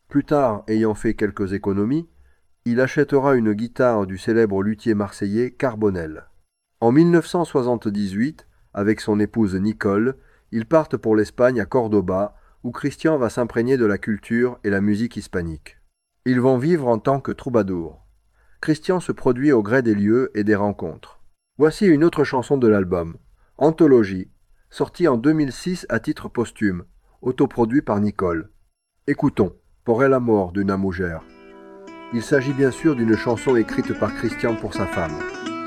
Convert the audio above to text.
Plus tard, ayant fait quelques économies, il achètera une guitare du célèbre luthier marseillais Carbonel. En 1978, avec son épouse Nicole, ils partent pour l'Espagne à Cordoba, où Christian va s'imprégner de la culture et la musique hispanique. Ils vont vivre en tant que troubadours. Christian se produit au gré des lieux et des rencontres. Voici une autre chanson de l'album, Anthologie, sortie en 2006 à titre posthume, autoproduit par Nicole. Écoutons, Por el amor d'una mujer. Il s'agit bien sûr d'une chanson écrite par Christian pour sa femme.